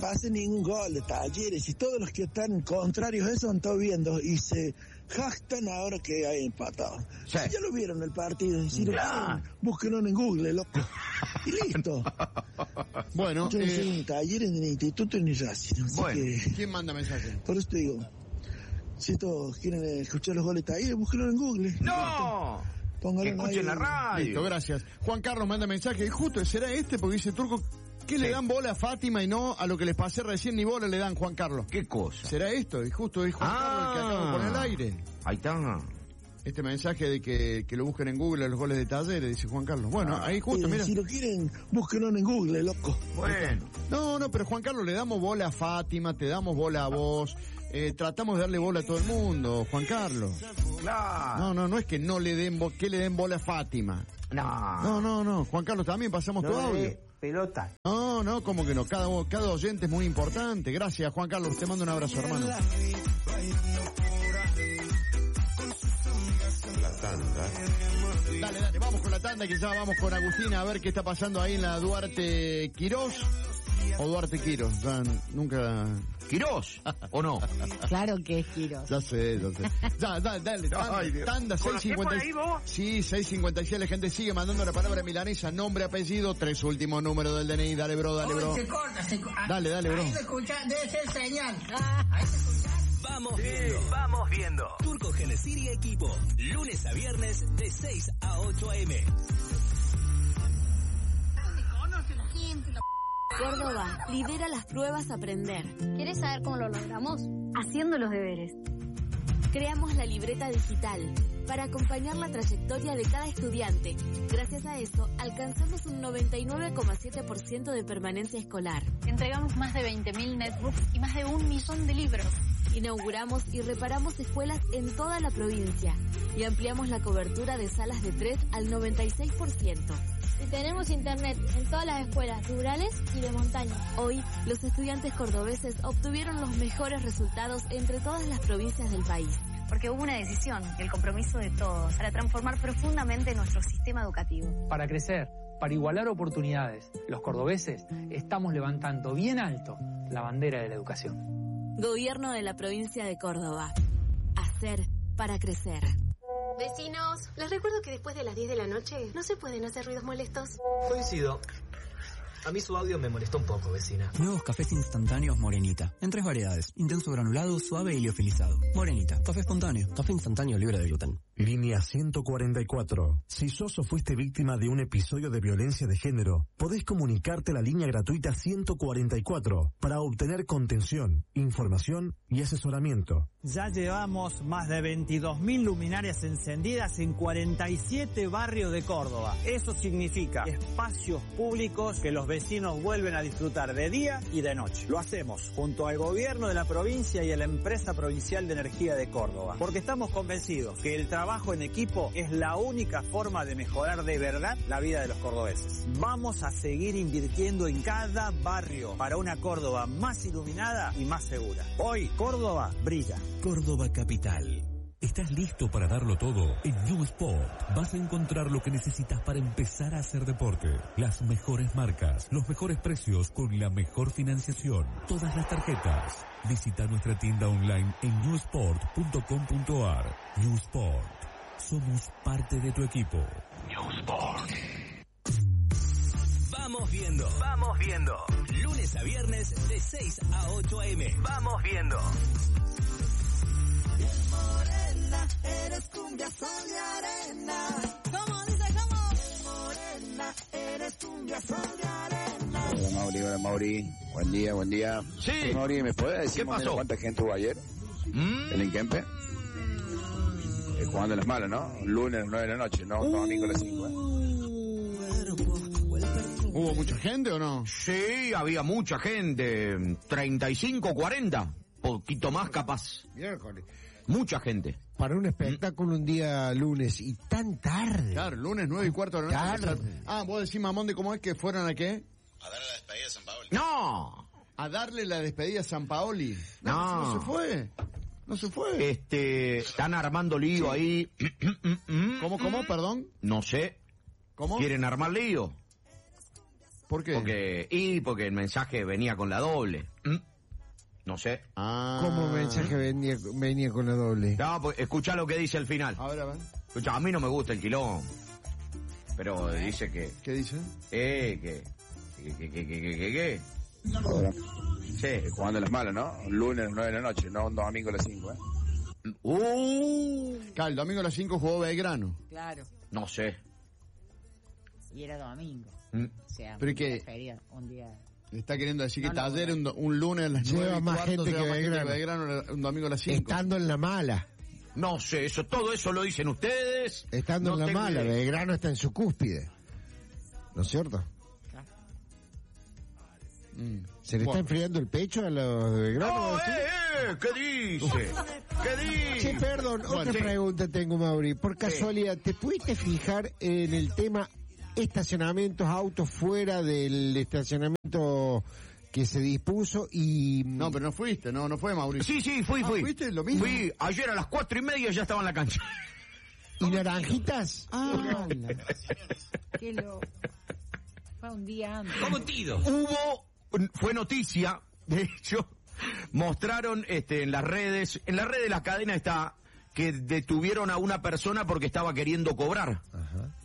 pase ningún gol de Talleres y todos los que están contrarios a eso han estado viendo y se jactan ahora que hay empatado. Sí. Ya lo vieron el partido, si lo quieren, búsquenlo en Google, loco. Y listo. Bueno, yo no soy ni Talleres, ni Instituto, ni Racing. Bueno, ¿quién manda mensaje? Por eso te digo, si todos quieren escuchar los goles de Talleres, búsquenlo en Google. ¡No! Póngalo que escuchen la radio. Listo, gracias. Juan Carlos manda mensaje, y justo será este, porque dice Turco, ¿qué le dan bola a Fátima y no a lo que les pasé recién? Ni bola le dan, Juan Carlos. ¿Qué cosa? ¿Será esto? Y justo es Juan Carlos el que acabo de poner al aire. Ahí está. Este mensaje de que lo busquen en Google a los goles de Talleres, dice Juan Carlos. Bueno, ahí justo, mira. Si lo quieren, búsquenlo en Google, loco. Bueno. No, pero Juan Carlos, le damos bola a Fátima, te damos bola a vos, tratamos de darle bola a todo el mundo, Juan Carlos. Claro. No es que no le den que le den bola a Fátima. No, Juan Carlos, también pasamos tu audio. Pelota. No, como que no, cada oyente es muy importante. Gracias, Juan Carlos, te mando un abrazo, hermano. La tanda. Dale, vamos con la tanda, que ya vamos con Agustina a ver qué está pasando ahí en la Duarte Quirós. O Duarte Quirós, ya nunca... ¿Quirós? ¿O no? Claro que es Quirós. Ya sé. Ya, dale, tanda 6.56. Sí, 6.56, la gente sigue mandando la palabra milanesa, nombre, apellido, 3 últimos números del DNI, dale, bro. Se corta. Dale, bro. Ahí lo escucha, debe ser señal. Ahí se escucha. Vamos viendo. Turco, Genesir y equipo. Lunes a viernes de 6 a 8 a.m. Córdoba lidera las pruebas Aprender. ¿Quieres saber cómo lo logramos? Haciendo los deberes. Creamos la libreta digital para acompañar la trayectoria de cada estudiante. Gracias a eso, alcanzamos un 99,7% de permanencia escolar. Entregamos más de 20.000 netbooks y más de 1 millón de libros. Inauguramos y reparamos escuelas en toda la provincia y ampliamos la cobertura de salas de 3 al 96%. Y tenemos internet en todas las escuelas rurales y de montaña. Hoy, los estudiantes cordobeses obtuvieron los mejores resultados entre todas las provincias del país. Porque hubo una decisión y el compromiso de todos para transformar profundamente nuestro sistema educativo. Para crecer, para igualar oportunidades, los cordobeses estamos levantando bien alto la bandera de la educación. Gobierno de la provincia de Córdoba. Hacer para crecer. Vecinos, les recuerdo que después de las 10 de la noche no se pueden hacer ruidos molestos. Coincido. A mí su audio me molestó un poco, vecina. Nuevos cafés instantáneos Morenita. En 3 variedades. Intenso granulado, suave y liofilizado. Morenita. Café espontáneo. Café instantáneo libre de gluten. Línea 144. Si sos o fuiste víctima de un episodio de violencia de género, podés comunicarte a la línea gratuita 144 para obtener contención, información y asesoramiento. Ya llevamos más de 22.000 luminarias encendidas en 47 barrios de Córdoba. Eso significa espacios públicos que los vecinos vuelven a disfrutar de día y de noche. Lo hacemos junto al gobierno de la provincia y a la empresa provincial de energía de Córdoba, porque estamos convencidos que el trabajo en equipo es la única forma de mejorar de verdad la vida de los cordobeses. Vamos a seguir invirtiendo en cada barrio para una Córdoba más iluminada y más segura. Hoy Córdoba brilla. Córdoba Capital. ¿Estás listo para darlo todo? En New Sport vas a encontrar lo que necesitas para empezar a hacer deporte. Las mejores marcas, los mejores precios con la mejor financiación. Todas las tarjetas. Visita nuestra tienda online en newsport.com.ar. New Sport. Somos parte de tu equipo. New Sport. Vamos viendo. Lunes a viernes de 6 a 8 a.m. Vamos viendo. Morena, eres cumbia, sol y arena. ¿Cómo dice, cómo? Morena, eres cumbia, sol y arena. Hola Mauri, buen día. Sí. Mauri, ¿me puedes decir cuánta gente hubo ayer? ¿El Inquempe? Jugando en las malas, ¿no? Lunes 9 de la noche, no domingo a las 5. ¿Hubo mucha gente o no? Sí, había mucha gente. 35, 40. Poquito más capaz. Miércoles. Mucha gente. Para un espectáculo un día lunes y tan tarde. Claro, lunes 9:15 de la noche. Tarde. Vos decís, mamón, de cómo es que fueron a qué? A darle la despedida a San Paoli. ¡No! A darle la despedida a San Paoli. No. No se fue. No se fue. Están armando lío ahí. ¿Cómo, perdón? No sé. ¿Cómo? ¿Quieren armar lío? ¿Por qué? Porque el mensaje venía con la doble. No sé. ¿Cómo el mensaje venía con la doble? No, pues escuchá lo que dice al final. A ver. Escuchá, a mí no me gusta el quilombo. Pero dice que... ¿Qué dice? ¿Qué? Sí. Jugando las malas, ¿no? Un lunes a las 9 de la noche, no un domingo a las 5, Claro, el domingo a las 5 jugó Belgrano. Claro. No sé. Y era domingo. O sea, ¿pero qué? Feria, un día... Le está queriendo decir que Taller un lunes a las 9 lleva más gente que Belgrano un domingo a las 5. Estando en la mala. No sé, todo eso lo dicen ustedes. Estando en la mala, Belgrano está en su cúspide. ¿No es cierto? ¿Se le está enfriando el pecho a los de Belgrano? ¿Qué dice? Sí, perdón, otra pregunta tengo, Mauri. Por casualidad, ¿te pudiste fijar en el tema estacionamientos, autos fuera del estacionamiento que se dispuso y... No, pero no fuiste, no fue Mauricio. Sí, fui. ¿Fuiste lo mismo? Fui, ayer a las 4:30 ya estaba en la cancha. ¿Y naranjitas? Qué loco. Fue un día antes. Fue noticia, de hecho, mostraron en las redes de la cadena está que detuvieron a una persona porque estaba queriendo cobrar.